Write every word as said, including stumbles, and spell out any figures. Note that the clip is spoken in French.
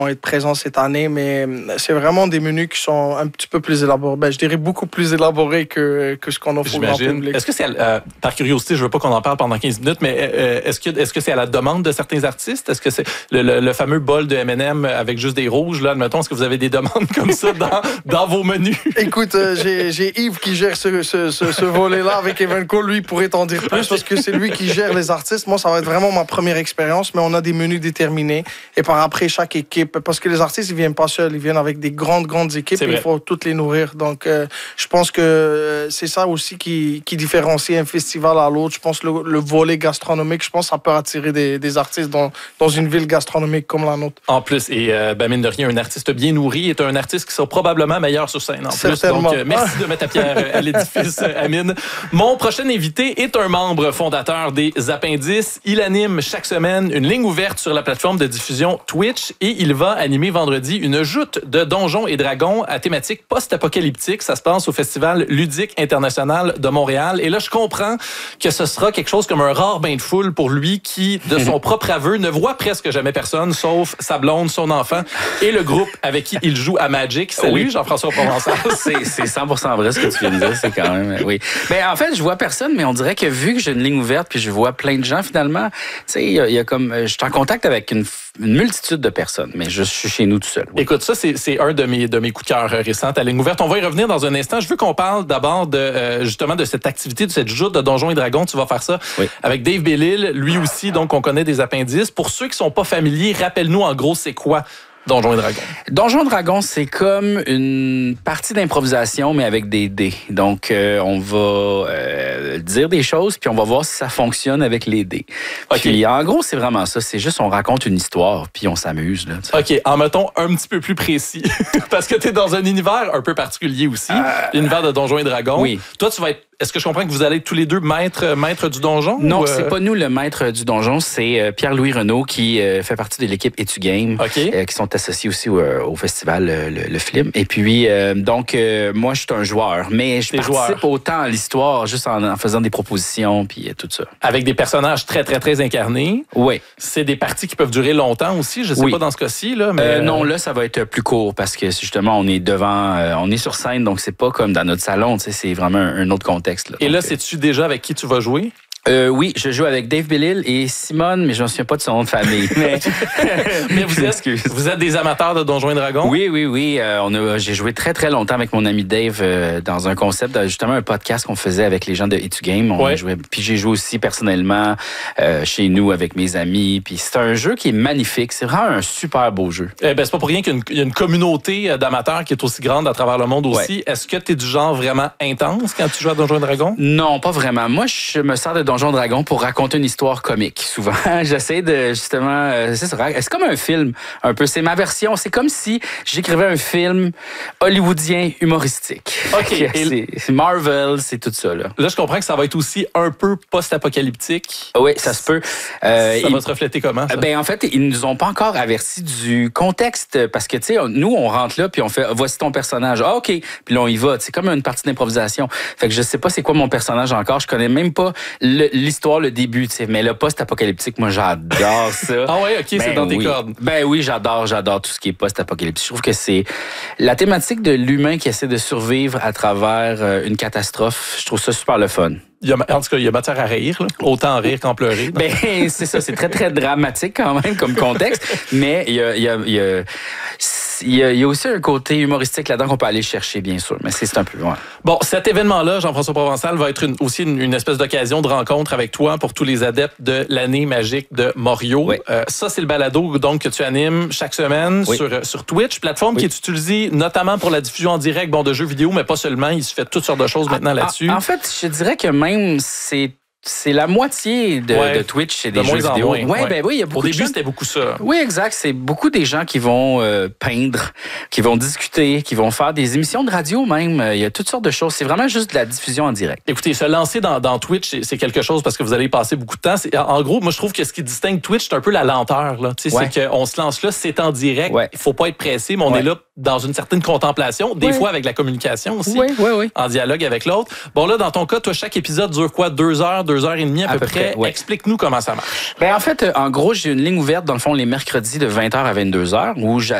vont être présents cette année, mais c'est vraiment des menus qui sont un petit peu plus élaborés. Ben, je dirais beaucoup plus élaborés que, que ce qu'on offre au grand public. Est-ce que c'est, euh, par curiosité, je veux pas qu'on en parle pendant quinze minutes, mais euh, est-ce que, est-ce que c'est à la demande de certains artistes? Est-ce que c'est le, le, le fameux bol de M and M avec juste des rouges, là, admettons, est-ce que vous avez des demandes comme ça dans, dans vos menus? Écoute, euh, j'ai, j'ai Yves qui gère ce, ce, ce, ce volet-là avec Evenco. Lui pourrait t'en dire plus parce que c'est lui qui gère les artistes. Moi, ça va être vraiment ma première expérience, mais on a des menus déterminés. Et par après, chaque équipe, parce que les artistes, ils viennent pas seuls, ils viennent avec des grandes, grandes équipes et il faut toutes les nourrir. Donc, euh, je pense que euh, c'est ça aussi qui, qui différencie un festival à l'autre. Je pense le, le volet gastronomique, je pense que ça peut attirer des, des artistes dans, dans une ville gastronomique comme la nôtre. En plus, et euh, ben, mine de rien, un artiste bien nourri est un artiste qui sera probablement meilleur sur scène. En plus. Donc, euh, merci de mettre ta pierre à l'édifice, Amine. Mon prochain invité est un membre fondateur des Appendices. Il anime chaque semaine une ligne ouverte sur la plateforme de diffusion Twitch et il va animer vendredi une joute de Donjons et Dragons à thématique post-apocalyptique. Ça se passe au Festival ludique international de Montréal. Et là, je comprends que ce sera quelque chose comme un rare bain de foule pour lui qui, de son propre aveu, ne voit presque jamais personne, sauf sa blonde, son enfant et le groupe avec qui il joue à Magic. Salut, oui. Jean-François Provençal. c'est, c'est cent pour cent vrai ce que tu viens de dire. C'est quand même, oui. Ben, en fait, je vois personne, mais on dirait que vu que j'ai une ligne ouverte puis je vois plein de gens, finalement, tu sais, il y, y a comme, je suis en contact avec une une multitude de personnes, mais je suis chez nous tout seul. Oui. Écoute, ça, c'est, c'est un de mes, de mes coups de cœur récents à ligne ouverte. On va y revenir dans un instant. Je veux qu'on parle d'abord de, euh, justement de cette activité, de cette joute de Donjons et Dragons. Tu vas faire ça oui. avec Dave Bellil, lui aussi, donc on connaît des Appendices. Pour ceux qui sont pas familiers, rappelle-nous en gros, c'est quoi Donjons et Dragons? Donjons et Dragons, c'est comme une partie d'improvisation, mais avec des dés. Donc, euh, on va euh, dire des choses, puis on va voir si ça fonctionne avec les dés. Okay. Puis, en gros, c'est vraiment ça. C'est juste, on raconte une histoire, puis on s'amuse. Là, OK. En mettons un petit peu plus précis. Parce que tu es dans un univers un peu particulier aussi. Euh... L'univers de Donjons et Dragons. Oui. Toi, tu vas être... Est-ce que je comprends que vous allez être tous les deux maîtres, maîtres du donjon? Non, ou... c'est pas nous le maître du donjon, c'est Pierre-Louis Renaud qui euh, fait partie de l'équipe Etugame, okay. euh, qui sont associés aussi au, au festival le, le film. Et puis, euh, donc, euh, moi, je suis un joueur, mais je T'es participe joueur. autant à l'histoire juste en, en faisant des propositions puis euh, tout ça. Avec des personnages très, très, très incarnés. Oui. C'est des parties qui peuvent durer longtemps aussi, je sais oui. pas dans ce cas-ci. Là, mais... Euh, non, là, ça va être plus court parce que justement, on est devant, euh, on est sur scène, donc c'est pas comme dans notre salon, tu sais, c'est vraiment un, un autre contexte. Là, Et donc, là, c'est déjà avec qui tu vas jouer? Euh, oui, je joue avec Dave Bellil et Simone, mais je ne me souviens pas de son nom de famille. Mais, mais vous, êtes, vous êtes des amateurs de Donjons et Dragons? Oui, oui, oui. Euh, on a, j'ai joué très, très longtemps avec mon ami Dave euh, dans un concept, justement un podcast qu'on faisait avec les gens de Etugame. On ouais. jouait, puis j'ai joué aussi personnellement euh, chez nous avec mes amis. Puis c'est un jeu qui est magnifique. C'est vraiment un super beau jeu. Eh ben, c'est pas pour rien qu'il y a une, il y a une communauté d'amateurs qui est aussi grande à travers le monde aussi. Ouais. Est-ce que tu es du genre vraiment intense quand tu joues à Donjons et Dragons? Non, pas vraiment. Moi, je me sers de Donjons et Dragons pour raconter une histoire comique, souvent. J'essaie de, justement... Euh, c'est, ça, c'est comme un film, un peu. C'est ma version. C'est comme si j'écrivais un film hollywoodien humoristique. OK. c'est, c'est Marvel, c'est tout ça, là. Là, je comprends que ça va être aussi un peu post-apocalyptique. Oui, ça se peut. Euh, ça va se refléter comment, ça? Ben, en fait, ils nous ont pas encore avertis du contexte, parce que, tu sais, nous, on rentre là, puis on fait, voici ton personnage. Ah, OK. Puis là, on y va. C'est comme une partie d'improvisation. Fait que je sais pas c'est quoi mon personnage encore. Je connais même pas le, l'histoire, le début, tu sais. Mais le post-apocalyptique, moi, j'adore ça. Ah ouais, OK, ben c'est dans oui. tes cordes. Ben oui, j'adore, j'adore tout ce qui est post-apocalyptique. Je trouve que c'est la thématique de l'humain qui essaie de survivre à travers une catastrophe. Je trouve ça super le fun. Il y a, en tout cas, il y a matière à rire, là. Autant rire qu'en pleurer. Donc. Ben, c'est ça, c'est très, très dramatique quand même comme contexte, mais il y a, il y a, il y a, il y a, il y a aussi un côté humoristique là-dedans qu'on peut aller chercher, bien sûr, mais c'est, c'est un peu loin. Bon, cet événement-là, Jean-François Provençal, va être une, aussi une, une espèce d'occasion de rencontre avec toi pour tous les adeptes de l'année magique de Morio. Oui. Euh, ça, c'est le balado donc, que tu animes chaque semaine oui. sur, sur Twitch, plateforme oui. qui est utilisée notamment pour la diffusion en direct bon, de jeux vidéo, mais pas seulement. Il se fait toutes sortes de choses maintenant là-dessus. En, en fait, je dirais que même c'est C'est la moitié de, ouais, de Twitch, c'est des de jeux vidéo. Moins, ouais, ouais, ben oui, il y a beaucoup Au début, de gens... c'était beaucoup ça. Oui, exact. C'est beaucoup des gens qui vont euh, peindre, qui vont discuter, qui vont faire des émissions de radio même. Il y a toutes sortes de choses. C'est vraiment juste de la diffusion en direct. Écoutez, se lancer dans, dans Twitch, c'est, c'est quelque chose parce que vous allez y passer beaucoup de temps. C'est, en gros, moi, je trouve que ce qui distingue Twitch, c'est un peu la lenteur. Là. Ouais. C'est qu'on se lance là, c'est en direct. Ouais. Il faut pas être pressé, mais on ouais. est là dans une certaine contemplation, des ouais. fois avec la communication aussi, oui, oui, oui. en dialogue avec l'autre. Bon, là, dans ton cas, toi, chaque épisode dure quoi? Deux heures, deux deux heures trente à, à peu, peu près. près ouais. Explique-nous comment ça marche. Ben, en fait, en gros, j'ai une ligne ouverte, dans le fond, les mercredis de vingt heures à vingt-deux heures, où